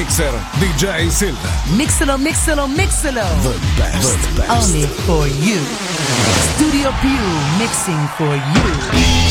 mixer DJ Silva. Mixalo, mixalo, mixalo. The best. Only for you. Studio Più, mixing for you.